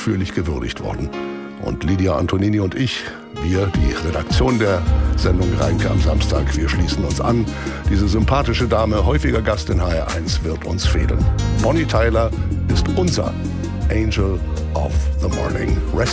ausführlich gewürdigt worden. Und Lydia Antonini und ich, wir, die Redaktion der Sendung Reinke am Samstag, wir schließen uns an. Diese sympathische Dame, häufiger Gast in HR1, wird uns fehlen. Bonnie Tyler ist unser Angel of the Morning.